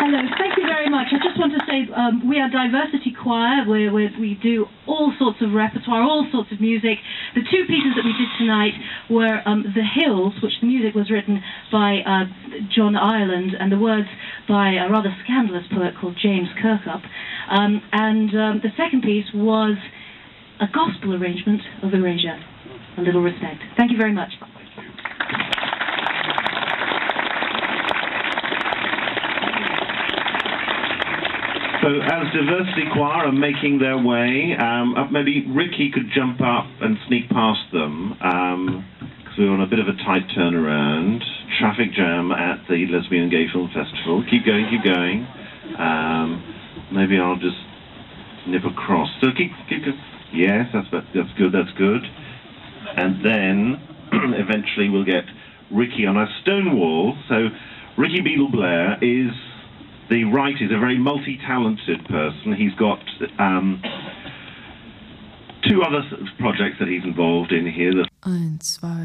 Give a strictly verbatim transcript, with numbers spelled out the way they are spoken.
Hello, thank you very much. I just want to say um, we are Diversity Choir, where, where we do all sorts of repertoire, all sorts of music. The two pieces that we did tonight were um, The Hills, which the music was written by uh, John Ireland, and the words by a rather scandalous poet called James Kirkup. Um, and um, the second piece was a gospel arrangement of Erasure, A Little Respect. Thank you very much. So as Diversity Choir are making their way, um, uh, maybe Ricky could jump up and sneak past them, because um, we're on a bit of a tight turnaround. Traffic jam at the Lesbian and Gay Film Festival. Keep going, keep going. Um, maybe I'll just nip across. So keep, keep, keep. Yes, that's that's good, that's good. And then eventually we'll get Ricky on a stone wall. So Ricky Beadle Blair is the writer, is a very multi-talented person. He's got um, two other projects that he's involved in here. Eins, zwei.